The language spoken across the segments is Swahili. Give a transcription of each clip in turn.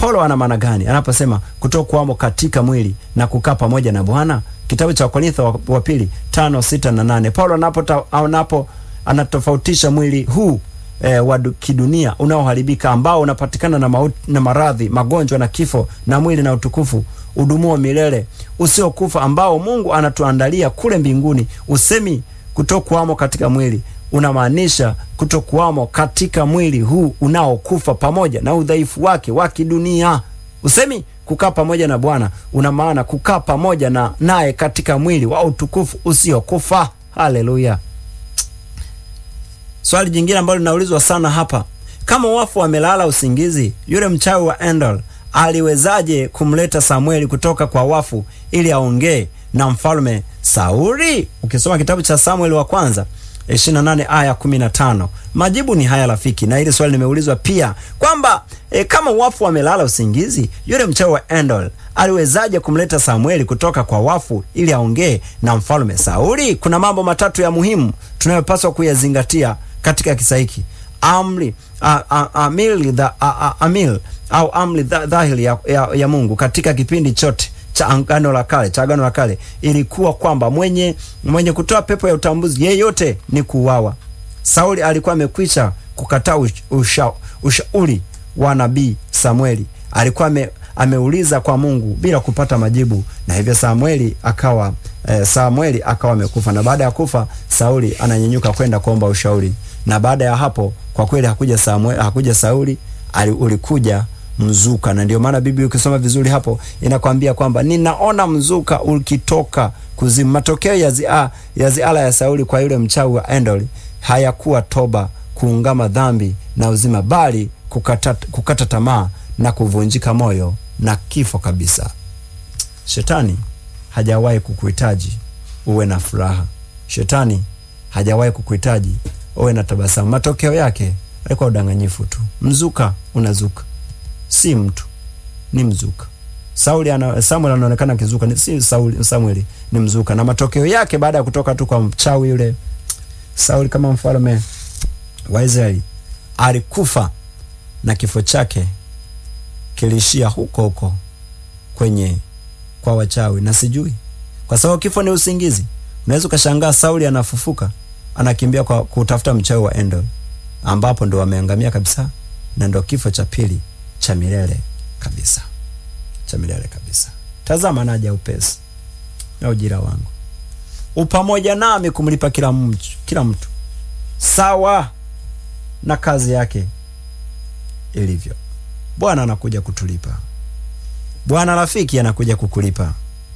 Paulo ana maana gani anaposema kutokuwamo katika mwili na kukaa pamoja na Bwana? Kitabu cha Wakorintho wa pili 5:6 na 8. Paulo anatofautisha mwili huu wa kidunia unaoharibika, ambao unapatikana na mauti na maradhi, magonjwa na kifo, na mwili na utukufu udumuo milele usiokufa, ambao Mungu anatuandalia kule mbinguni. Usemi kutokuwamo katika mwili unamaanisha kutokuwamo katika mwili huu unaokufa pamoja na udhaifu wake wa kidunia. Usemi kukaa pamoja na Bwana una maana kukaa pamoja naye katika mwili wa utukufu usiokufa. Haleluya. Swali jingine ambalo linaulizwa sana hapa, kama wafu wamelala usingizi, yule mchawi wa Endor aliwezaje kumleta Samueli kutoka kwa wafu ili aongee na mfalme Sauli? Ukisoma kitabu cha Samueli wa kwanza 28 aya 15, majibu ni haya rafiki. Na hili swali limeulizwa pia kwamba kama wafu wamelala usingizi, yule mchawi wa Endor aliwezaje kumleta Samueli kutoka kwa wafu ili aongee na mfalme Sauli? Kuna mambo matatu ya muhimu tunayopaswa kuyazingatia katika kisa hiki. Amri dhahiri ya Mungu katika kipindi chote cha Agano la Kale ilikuwa kwamba mwenye kutoa pepo ya utambuzi yeyote ni kuuawa. Sauli alikuwa amekwisha kukataa ushauri wa nabii Samueli. Alikuwa ameuliza kwa Mungu bila kupata majibu, na hivyo Samueli akawa amekufa. Na baada ya kufa, Sauli ananyenyuka kwenda kuomba ushauri. Na baada ya hapo, kwa kweli hakuja Sauli, ulikuja mzuka. Na ndio maana Biblia ukisoma vizuri hapo inakwambia kwamba ninaona mzuka ukitoka kuzimu. Matokeo ya ziara ya Sauli kwa yule mchawi wa Endor hayakuwa toba, kuungama dhambi na uzima, bali kukata tamaa na kuvunjika moyo na kifo kabisa. Shetani hajawahi kukuhitaji uwe na furaha. Shetani hajawahi kukuhitaji uwe na tabasamu. Matokeo yake alikuwa udanganyifu tu. Mzuka unazuka, si mtu, ni mzuka. Samuel anaonekana kizuka, si Samueli ni mzuka. Na matokeo yake baada ya kutoka tu kwa mchawi yule, Sauli kama mfalme wa Israeli alikufa, na kifo chake kilishia huko kwa wachawi. Na sijui, kwa sababu kifo ni usingizi, unaweza ukashangaa Sauli anafufuka, anakimbia kwa kutafuta mchawi wa Endor, ambapo ndo wameangamia kabisa, na ndo kifo cha pili cha milele kabisa. Tazama naja upesi, na ujira wangu upamoja nami kumlipa kila mtu sawa na kazi yake ilivyo. Bwana anakuja kutulipa. Bwana rafiki anakuja kukulipa.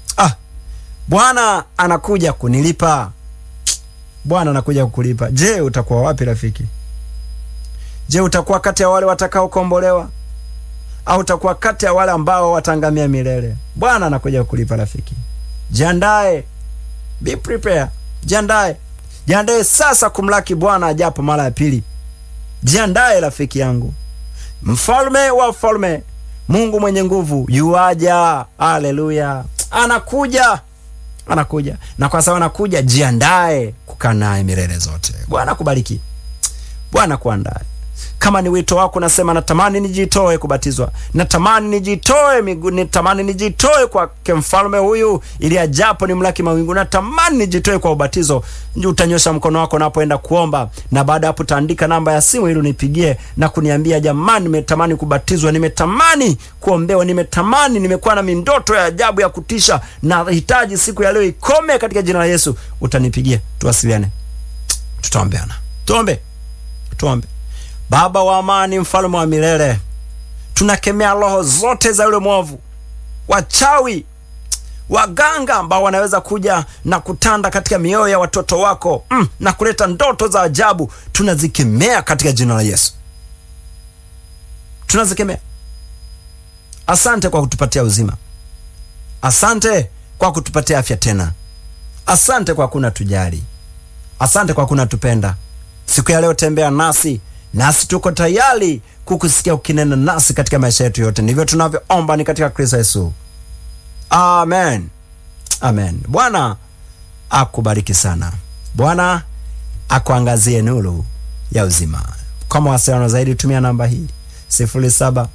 Bwana anakuja kunilipa. Bwana anakuja kukulipa. Je, utakuwa wapi rafiki? Je, utakuwa kati ya wale watakaokombolewa, au utakuwa kati ya wale ambao watangamia milele? Bwana anakuja kukulipa rafiki. Jiandae. Be prepare. Jiandae sasa kumlaki Bwana ajapo mara ya pili. Jiandae rafiki yangu. Mfalme wa falme, Mungu mwenye nguvu yuaja. Haleluya. Anakuja. Na kwa sababu anakuja, jiandae kukaa naye milele zote. Bwana kubariki. Bwana kuandae. Kama ni wito wako, nasema natamani nijitoe kubatizwa. Natamani nijitoe miguu, natamani nijitoe kwa mfalme huyu ili ajapo ni mlaki mawingu. Natamani nijitoe kwa ubatizo. Utanyosha mkono wako unapoenda kuomba, na baada hapo utaandika namba ya simu ili unipigie na kuniambia, jamani, nimetamani kubatizwa, nimetamani kuombewa, nimekuwa na mindoto ya ajabu ya kutisha, na hitaji siku ya leo ikome katika jina la Yesu. Utanipigia, tuwasiliane, tutaombeana. Tuombe. Baba wa amani, mfalme wa milele, tunakemea roho zote za yule mwovu, wachawi, waganga ambao wanaweza kuja na kutanda katika mioyo ya watoto wako na kuleta ndoto za ajabu. Tunazikemea katika jina la Yesu. Tunazikemea. Asante kwa kutupatia uzima. Asante kwa kutupatia afya tena. Asante kwa kuna tujali. Asante kwa kuna tupenda. Siku ya leo tembea nasi tuko tayari kukusikia ukinena nasi katika maisha yetu yote. Ndivyo tunavyoomba ni katika Kristo Yesu. Amen. Bwana akubariki sana. Bwana akuangazie nuru ya uzima. Kwa mawasiliano zaidi tumia namba hii 07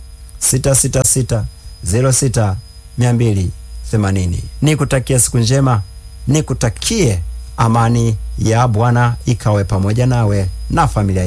66606 Nikutakie siku njema, nikutakie amani ya Bwana ikawe pamoja nawe na familia